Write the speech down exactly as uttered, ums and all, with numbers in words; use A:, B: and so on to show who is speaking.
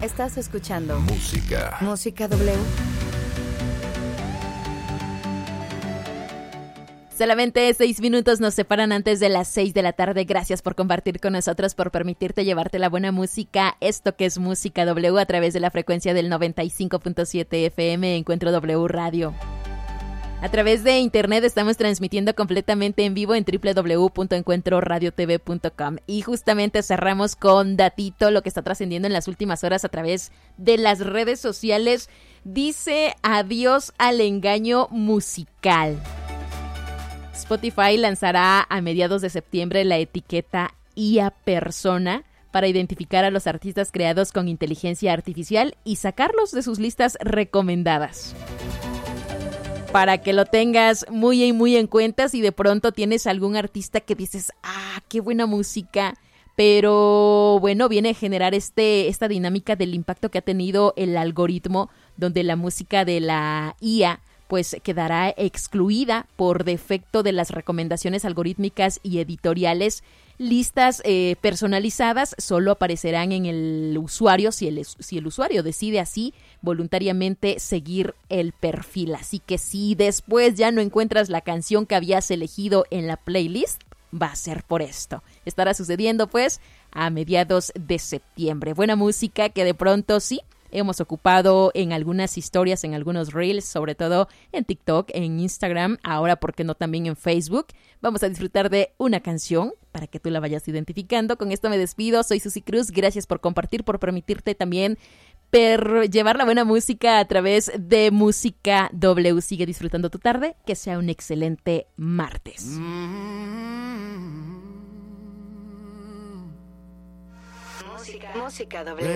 A: Estás escuchando
B: Música.
A: Música W.
C: Solamente seis minutos nos separan antes de las seis de la tarde. Gracias por compartir con nosotros, por permitirte llevarte la buena música. Esto que es Música W a través de la frecuencia del noventa y cinco punto siete F M, Encuentro W Radio. A través de internet estamos transmitiendo completamente en vivo en doble u doble u doble u punto encuentro radio t v punto com. Y justamente cerramos con datito, lo que está trascendiendo en las últimas horas a través de las redes sociales. Dice adiós al engaño musical. Spotify lanzará a mediados de septiembre la etiqueta I A Persona para identificar a los artistas creados con inteligencia artificial y sacarlos de sus listas recomendadas. Para que lo tengas muy y muy en cuenta si de pronto tienes algún artista que dices, ah, qué buena música, pero bueno, viene a generar este, esta dinámica del impacto que ha tenido el algoritmo, donde la música de la I A pues quedará excluida por defecto de las recomendaciones algorítmicas y editoriales. Listas eh, personalizadas solo aparecerán en el usuario si el, si el usuario decide así voluntariamente seguir el perfil. Así que si después ya no encuentras la canción que habías elegido en la playlist, va a ser por esto. Estará sucediendo pues a mediados de septiembre. Buena música que de pronto sí hemos ocupado en algunas historias, en algunos reels, sobre todo en TikTok, en Instagram, ahora por qué no también en Facebook. Vamos a disfrutar de una canción para que tú la vayas identificando. Con esto me despido, soy Susi Cruz, gracias por compartir, por permitirte también per llevar la buena música a través de Música W. Sigue disfrutando tu tarde, que sea un excelente martes.
A: Música, música W.